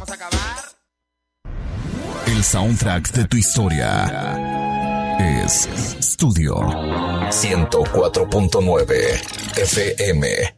vamos a acabar. El soundtrack de tu historia es Studio 104.9 FM.